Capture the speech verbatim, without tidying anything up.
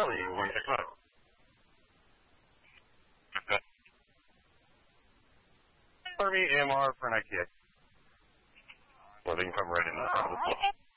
Charlie, you want to check it out? Okay. Harvey, A M R for an I T A. Well, they can come right in the front of the floor.